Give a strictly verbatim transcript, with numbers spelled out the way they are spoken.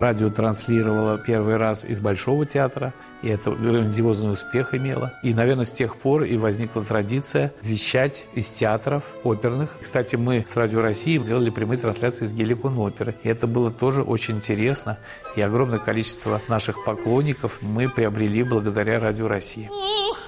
Радио транслировало первый раз из Большого театра, и это грандиозный успех имело. И, наверное, с тех пор и возникла традиция вещать из театров оперных. Кстати, мы с Радио России сделали прямые трансляции из Геликон оперы. И это было тоже очень интересно. И огромное количество наших поклонников мы приобрели благодаря Радио России.